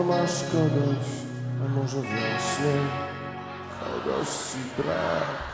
Masz kogoś, a może właśnie kogoś ci brak.